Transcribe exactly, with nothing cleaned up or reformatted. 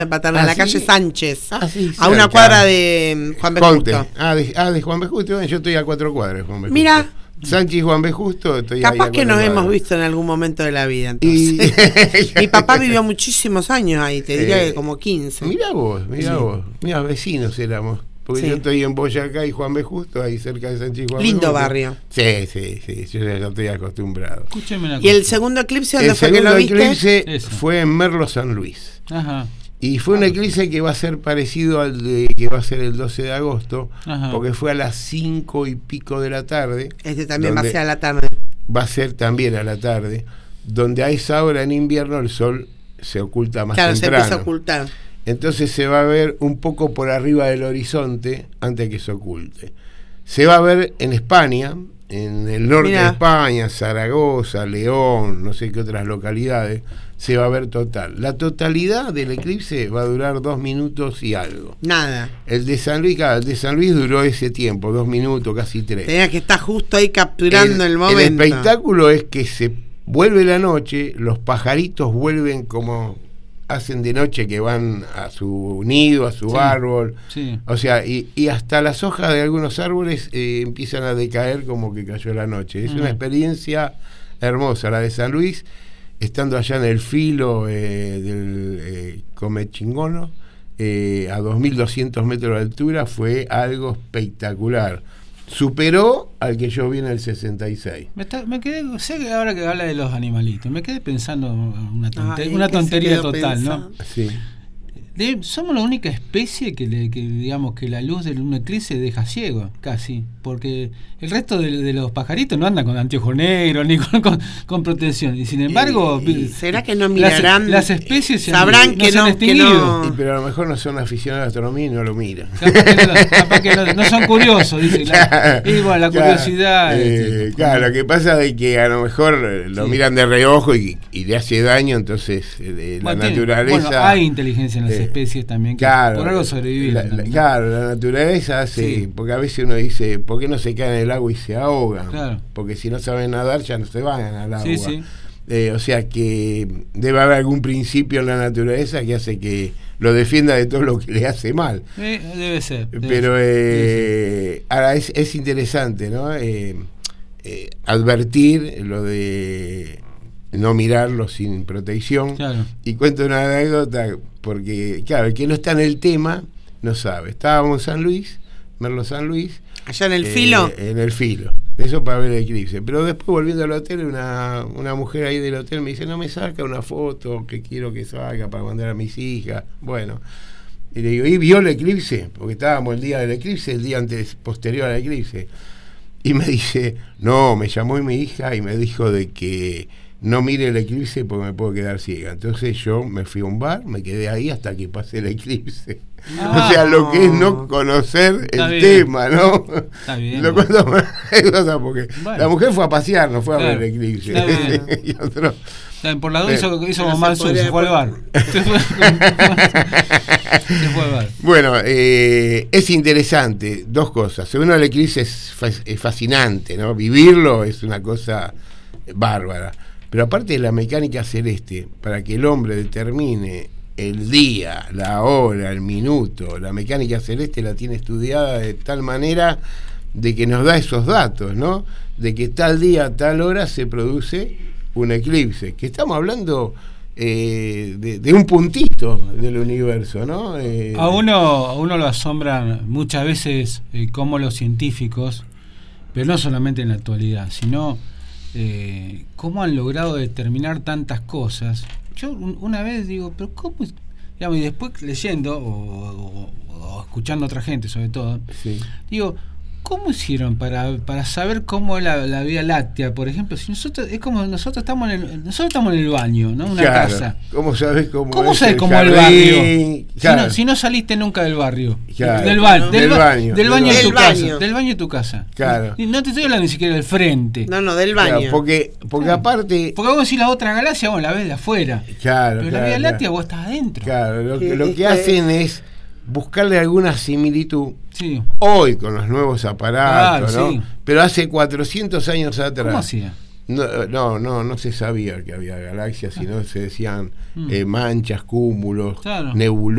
Paterna, ¿Ah, en la sí? calle Sánchez, Ah, sí, a una cerca. cuadra de Juan B. Conte. Justo. Ah, de, ah, de Juan B. Justo, yo estoy a cuatro cuadras de Juan B. Mira. Justo. Sánchez y Juan B. Justo, estoy ahí a Capaz cuatro que nos cuadras. hemos visto en algún momento de la vida, Y... entonces. Mi papá vivió muchísimos años ahí, te diría Eh, que como quince. Mirá vos, mirá Sí. vos. Mirá, vecinos éramos. Porque Sí. yo estoy en Boyacá y Juan B. Justo, ahí cerca de Sánchez y Juan B. Lindo Justo. barrio. Sí, sí, sí, yo ya estoy acostumbrado. Escúcheme una ¿Y el cosa. segundo eclipse dónde El fue que segundo lo viste? eclipse Eso. fue en Merlo San Luis. Ajá. Y fue un eclipse que va a ser parecido al de que va a ser el doce de agosto, Ajá. porque fue a las cinco y pico de la tarde. Este también va a donde ser a la tarde. Va a ser también a la tarde, donde a esa hora en invierno el sol se oculta más Claro, se temprano. empieza a ocultar. Entonces se va a ver un poco por arriba del horizonte antes que se oculte. Se va a ver en España, en el norte Mirá. de España, Zaragoza, León, no sé qué otras localidades, se va a ver total. La totalidad del eclipse va a durar dos minutos y algo. Nada. El de San Luis, claro, el de San Luis duró ese tiempo, dos minutos, casi tres. Tenía que estar justo ahí capturando el, el momento. El espectáculo es que se vuelve la noche, los pajaritos vuelven como hacen de noche, que van a su nido, a su Sí, árbol. sí. O sea, y, y hasta las hojas de algunos árboles eh, empiezan a decaer como que cayó la noche. Es Ujú. una experiencia hermosa, la de San Luis, estando allá en el filo eh, del eh, Comechingono, eh, a dos mil doscientos metros de altura, fue algo espectacular. Superó al que yo vi en el sesenta y seis. Me, está- me quedé, sé que ahora que habla de los animalitos, me quedé pensando una, tonte- Ay, una ¿qué se tontería quedó total, pensando? ¿no? Sí. De- somos la única especie que, le, que digamos que la luz de un eclipse deja ciego, casi, porque el resto de, de los pajaritos no andan con anteojos negros ni con, con, con protección, y sin embargo, Y- y ¿será que no las- mirarán? Las, especies se Sabrán han, que se han no- que extinguido. no- Y, pero a lo mejor no son aficionados a la astronomía y no lo miran. Capaz que no, capaz que no, no son curiosos, dice. La, y bueno, la curiosidad. Eh, este, claro, lo que pasa es que a lo mejor eh, lo Sí. miran de reojo y, y le hace daño, entonces eh, la bueno, tiene- naturaleza. bueno, hay inteligencia en las eh, especies también, que Claro, por algo sobrevivir. la, la- claro, la naturaleza hace, Sí. porque a veces uno dice, ¿por qué no se caen en el agua y se ahogan? Claro. Porque si no saben nadar ya no se van al agua. Sí, sí. Eh, o sea que debe haber algún principio en la naturaleza que hace que lo defienda de todo lo que le hace mal. Eh, debe ser. debe Pero ser, eh, debe ser. ahora es, es interesante, ¿no? Eh, eh, advertir lo de no mirarlo sin protección. Claro. Y cuento una anécdota, porque, claro, el que no está en el tema no sabe. Estábamos en San Luis, Merlo San Luis. Allá en el eh, filo. En el filo. Eso para ver el eclipse. Pero después, volviendo al hotel, una, una mujer ahí del hotel me dice, no me saca una foto que quiero que salga para mandar a mis hijas. Bueno. Y le digo, ¿y vio el eclipse? Porque estábamos el día del eclipse, el día antes, posterior al eclipse. Y me dice, no, me llamó mi hija y me dijo de que no mire el eclipse porque me puedo quedar ciega. Entonces yo me fui a un bar, me quedé ahí hasta que pase el eclipse. Ah, o sea, lo que es no conocer Está el bien. tema, ¿no? Está bien. Lo cuento como anécdota porque Bueno. la mujer fue a pasear, no fue a Claro. ver el eclipse. Está bien. Y otro... Está bien, por la duda Pero- hizo, hizo pero como mal se sur, podría se fue al bar. Se fue, se fue al bar. Bueno, eh, es interesante, dos cosas. Uno, el eclipse es, fa- es fascinante, ¿no? Vivirlo es una cosa bárbara. Pero aparte de la mecánica celeste, para que el hombre determine el día, la hora, el minuto, la mecánica celeste la tiene estudiada de tal manera de que nos da esos datos, ¿no? De que tal día, tal hora se produce un eclipse, que estamos hablando eh, de, de un puntito del universo, ¿no? Eh, A uno, a uno lo asombran muchas veces eh, cómo los científicos, pero no solamente en la actualidad, sino eh, cómo han logrado determinar tantas cosas. Yo un- una vez digo, pero ¿cómo? es? Digamos, y después leyendo o, o- o escuchando a otra gente sobre todo, sí. digo, ¿cómo hicieron para, para saber cómo es la, la Vía Láctea? Por ejemplo, si nosotros es como nosotros estamos en el, nosotros estamos en el baño, ¿no? Una Claro. casa. ¿Cómo sabes cómo, ¿Cómo es sabes el cómo el jardín? barrio? Claro. Si, no, si no saliste nunca del barrio. Claro. Del, ba- Del del, ba- baño. del baño de Del tu baño. casa. Del baño de tu casa. Claro. Y no te estoy hablando ni siquiera del frente. No, no, del Claro, baño. porque porque Claro. aparte... Porque vos decís la otra galaxia, bueno, la ves de afuera. Claro, Pero claro, la Vía claro. Láctea vos estás adentro. Claro, lo, que- Sí, lo es que que- hacen es buscarle alguna similitud Sí. hoy con los nuevos aparatos, Claro, ¿no? sí. Pero hace cuatrocientos años atrás ¿Cómo hacía? No, no, no, no se sabía que había galaxias, sino se decían Mm. eh, manchas, cúmulos, Claro. nebulosas.